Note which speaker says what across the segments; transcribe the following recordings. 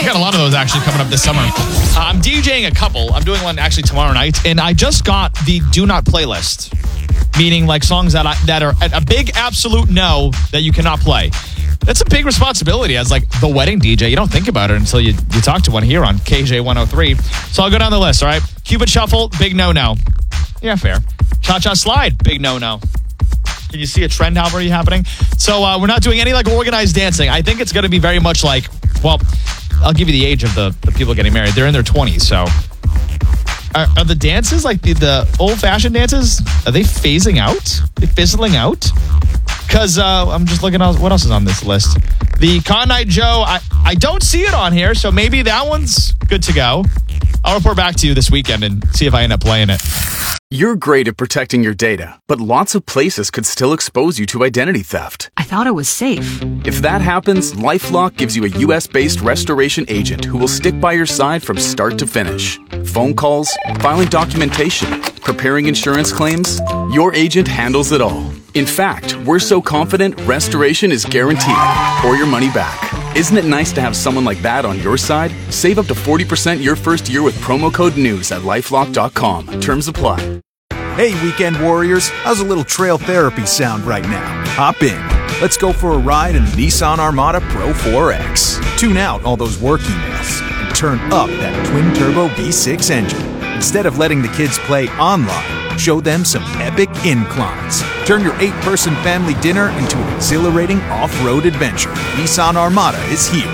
Speaker 1: got a lot of those actually coming up this summer. I'm DJing a couple. I'm doing one actually tomorrow night, and I just got the do not playlist, meaning like songs that are a big absolute no that you cannot play. That's a big responsibility as like the wedding DJ. You don't think about it until you talk to one here on KJ 103. So I'll go down the list, all right? Cupid Shuffle, big no-no. Yeah, fair. Cha-Cha Slide, big no-no. Can you see a trend already happening? So we're not doing any like organized dancing. I think it's going to be very much like, well, I'll give you the age of the people getting married. They're in their 20s, so... Are the dances, like the old-fashioned dances, are they phasing out? Are they fizzling out? Because I'm just looking at what else is on this list. The Con Night Joe, I don't see it on here, so maybe that one's good to go. I'll report back to you this weekend and see if I end up playing it.
Speaker 2: You're great at protecting your data, but lots of places could still expose you to identity theft.
Speaker 3: I thought it was safe.
Speaker 2: If that happens, LifeLock gives you a US-based restoration agent who will stick by your side from start to finish. Phone calls, filing documentation, preparing insurance claims, your agent handles it all. In fact, we're so confident restoration is guaranteed or your money back. Isn't it nice to have someone like that on your side? Save up to 40% your first year with promo code NEWS at LifeLock.com. Terms apply.
Speaker 4: Hey, weekend warriors, how's a little trail therapy sound right now? Hop in. Let's go for a ride in the Nissan Armada Pro 4X. Tune out all those work emails and turn up that twin-turbo V6 engine. Instead of letting the kids play online, show them some epic inclines. Turn your 8-person family dinner into an exhilarating off-road adventure. Nissan Armada is here.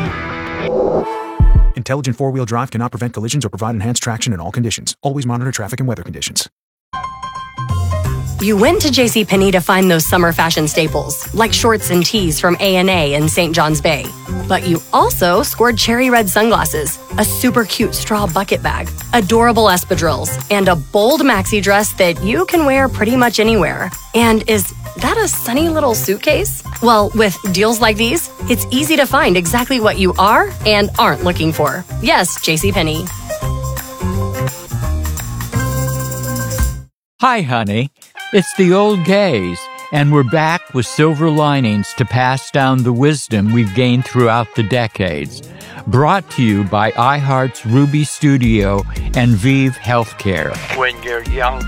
Speaker 4: Intelligent four-wheel drive cannot prevent collisions or provide enhanced traction in all conditions. Always monitor traffic and weather conditions.
Speaker 5: You went to JCPenney to find those summer fashion staples, like shorts and tees from A&A in St. John's Bay. But you also scored cherry red sunglasses, a super cute straw bucket bag, adorable espadrilles, and a bold maxi dress that you can wear pretty much anywhere. And is that a sunny little suitcase? Well, with deals like these, it's easy to find exactly what you are and aren't looking for. Yes, JCPenney.
Speaker 6: Hi, honey. It's the old gays, and we're back with silver linings to pass down the wisdom we've gained throughout the decades. Brought to you by iHeart's Ruby Studio and Vive Healthcare.
Speaker 7: When you're young.